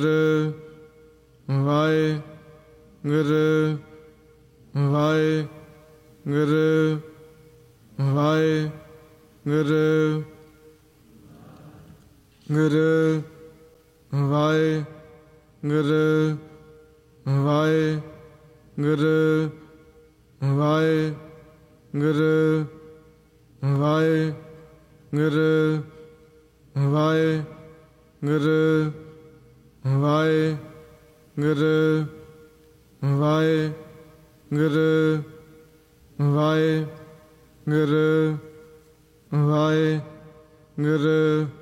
Waheguru Waheguru Waheguru Guru Waheguru Waheguru Waheguru Waheguru Waheguru Waheguru Waheguru Waheguru Waheguru